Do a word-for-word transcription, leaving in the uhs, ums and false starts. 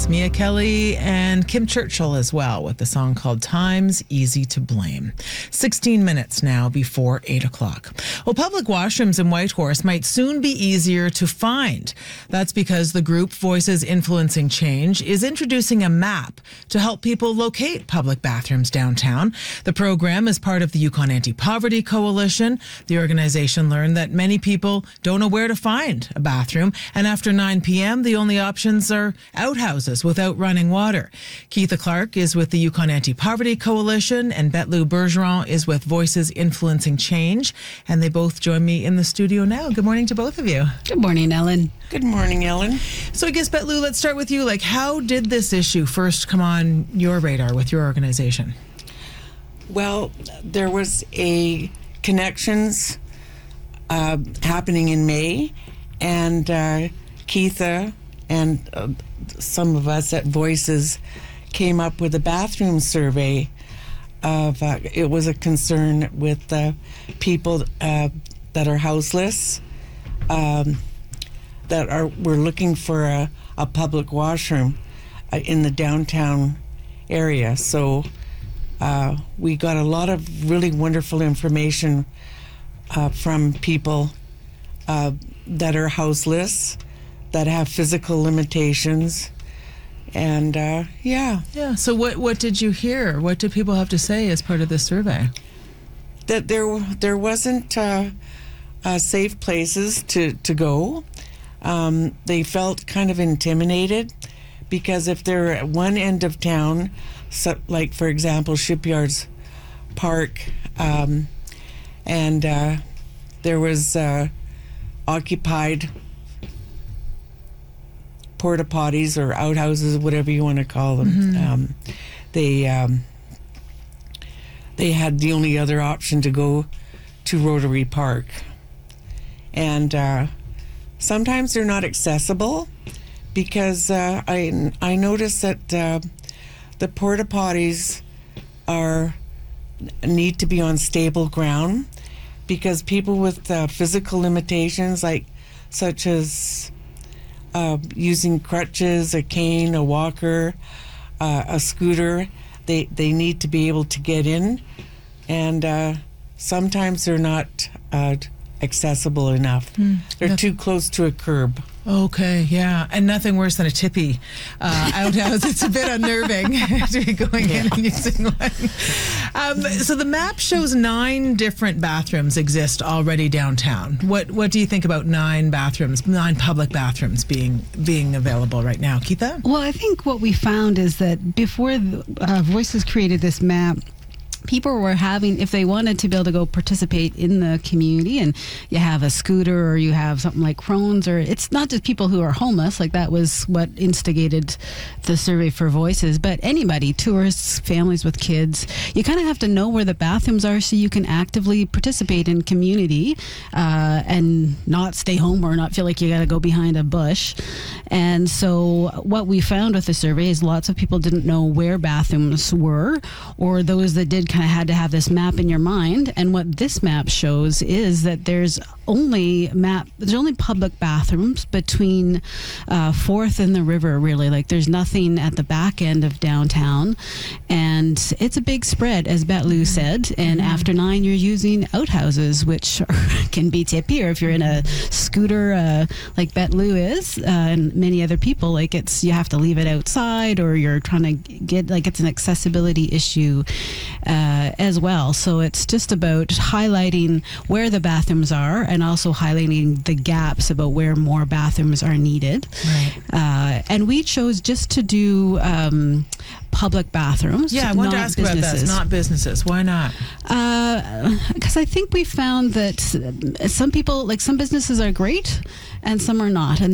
It's Mia Kelly and Kim Churchill as well with the song called Time's Easy to Blame. sixteen minutes now before eight o'clock. Well, public washrooms in Whitehorse might soon be easier to find. That's because the group Voices Influencing Change is introducing a map to help people locate public bathrooms downtown. The program is part of the Yukon Anti-Poverty Coalition. The organization learned that many people don't know where to find a bathroom, and after nine p.m., the only options are outhouses without running water. Keitha Clark is with the Yukon Anti-Poverty Coalition, and Bette-Lou Bergeron is with Voices Influencing Change, and they both join me in the studio now. Good morning to both of you. Good morning, Ellen. Good morning, Ellen. So I guess, Bette-Lou, let's start with you. Like, how did this issue first come on your radar with your organization? Well, there was a Connections uh, happening in May, and uh, Keitha and uh, some of us at Voices came up with a bathroom survey of, uh, it was a concern with uh, people uh, that are houseless, um, that are were looking for a, a public washroom uh, in the downtown area. So uh, we got a lot of really wonderful information uh, from people uh, that are houseless, that have physical limitations, and uh, yeah. Yeah. So what what did you hear? What did people have to say as part of this survey? That there there wasn't uh, uh, safe places to to go. Um, they felt kind of intimidated because if they're at one end of town, so, like for example Shipyards Park, um, and uh, there was uh, occupied porta potties or outhouses, whatever you want to call them. Mm-hmm. Um, they um, they had the only other option to go to Rotary Park, and uh, sometimes they're not accessible because uh, I I noticed that uh, the porta potties are need to be on stable ground because people with uh, physical limitations, like such as Uh, using crutches, a cane, a walker, uh, a scooter, they they need to be able to get in, and uh, sometimes they're not uh, accessible enough. Mm, they're no- too close to a curb. Okay, yeah, and nothing worse than a tippy uh, outhouse. It's a bit unnerving to be going yeah. in and using one. Um, so the map shows nine different bathrooms exist already downtown. What what do you think about nine bathrooms, nine public bathrooms being being available right now, Keitha? Well, I think what we found is that before the, uh, Voices created this map, people were having, if they wanted to be able to go participate in the community, and you have a scooter or you have something like Crohn's, or it's not just people who are homeless, like that was what instigated the survey for Voices, but anybody, tourists, families with kids, you kind of have to know where the bathrooms are so you can actively participate in community uh, and not stay home or not feel like you got to go behind a bush. And so what we found with the survey is lots of people didn't know where bathrooms were, or those that did kind of had to have this map in your mind. And what this map shows is that there's only map there's only public bathrooms between uh, Fourth and the river, really. Like there's nothing at the back end of downtown, and it's a big spread, as Bette-Lou said. And mm-hmm. after nine, you're using outhouses, which are, can be tippy, or if you're in a scooter uh, like Bette-Lou is, uh, and many other people, like it's you have to leave it outside, or you're trying to get, like it's an accessibility issue uh, as well. So it's just about highlighting where the bathrooms are, and also highlighting the gaps about where more bathrooms are needed. Right. Uh, and we chose just to do um, public bathrooms. Yeah, I wanted to ask businesses. about that. Not businesses. Why not? Because uh, I think we found that some people, like some businesses are great and some are not. And